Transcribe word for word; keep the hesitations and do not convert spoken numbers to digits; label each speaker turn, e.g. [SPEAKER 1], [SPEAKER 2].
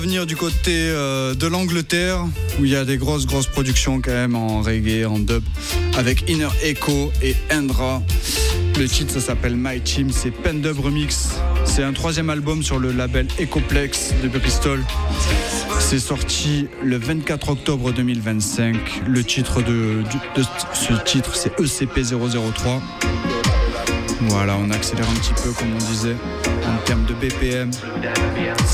[SPEAKER 1] Venir du côté euh, de l'Angleterre où il y a des grosses grosses productions quand même en reggae, en dub avec Inner Echo et Endra. Le titre ça s'appelle My Team, c'est Pendub Remix. C'est un troisième album sur le label Ecoplex de Bristol. C'est sorti le vingt-quatre octobre deux mille vingt-cinq. Le titre de, de, de ce titre c'est E C P zéro zéro trois. Voilà, on accélère un petit peu comme on disait en termes de B P M.